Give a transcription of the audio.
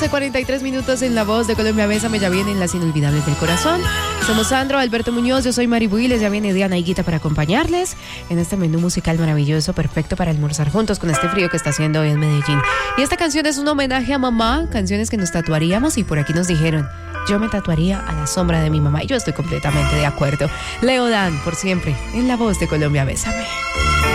12:43 en La Voz de Colombia. Bésame, ya vienen las inolvidables del corazón. Somos Sandro, Alberto Muñoz, yo soy Mari Builes, ya viene Diana y Guita para acompañarles en este menú musical maravilloso, perfecto para almorzar juntos con este frío que está haciendo hoy en Medellín. Y esta canción es un homenaje a mamá, canciones que nos tatuaríamos, y por aquí nos dijeron, yo me tatuaría a la sombra de mi mamá, y yo estoy completamente de acuerdo. Leodan, por siempre, en La Voz de Colombia. Bésame.